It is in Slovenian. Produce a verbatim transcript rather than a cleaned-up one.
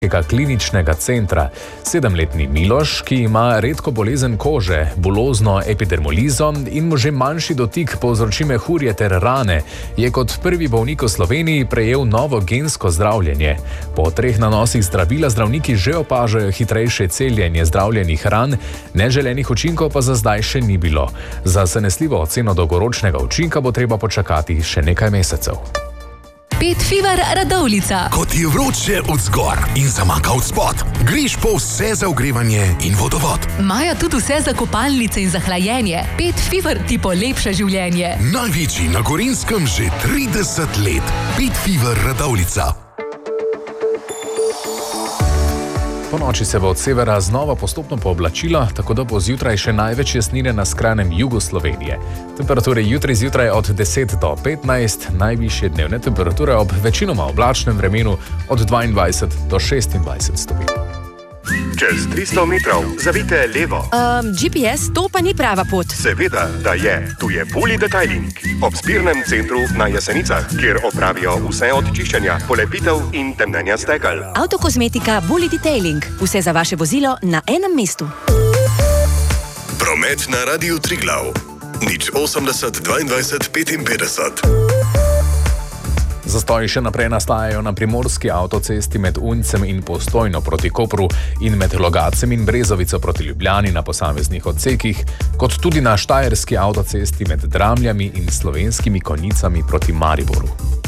kliničnega centra. Sedemletni Miloš, ki ima redko bolezen kože, bulozno epidermolizo in mu že manjši dotik povzroči mehurje ter rane, je kot prvi bolnik v Sloveniji prejel novo gensko zdravljenje. Po treh nanosih zdravila zdravniki že opažajo hitrejše celjenje zdravljenih ran, neželenih učinkov pa za zdaj še ni bilo. Za zanesljivo oceno dolgoročnega učinka bo treba počakati še nekaj mesecev. Pet Fever Radovljica. Ko ti je vroče od zgor in zamaka od spod, greš po vse za ogrevanje in vodovod. Imajo tudi vse za kopalnice in za hlajenje. Pet Fever ti polepša življenje. Največji na Gorenjskem že trideset let. Pet Fever Radovljica. Po noči se bo od severa znova postopno pooblačilo, tako da bo zjutraj še največ jasnine na skrajnem jugu Slovenije. Temperature jutri zjutraj od deset do petnajst, najvišje dnevne temperature ob večinoma oblačnem vremenu od dvaindvajset do šestindvajset stopinj. Čez tristo metrov zavijte levo. Um, G P S, to pa ni prava pot. Seveda, da je. Tu je Bully Detailing. Ob zbirnem centru na Jesenicah, kjer opravijo vse od čiščenja, polepitev in temnenja stekel. Avtokozmetika Bully Detailing. Vse za vaše vozilo na enem mestu. Promet na Radiu Triglav. nič osemdeset dvaindvajset petinpetdeset. Zastoji še naprej nastajajo na primorski avtocesti med Uncem in Postojno proti Kopru in med Logacem in Brezovico proti Ljubljani na posameznih odsekih, kot tudi na štajerski avtocesti med Dramljami in Slovenskimi Konjicami proti Mariboru.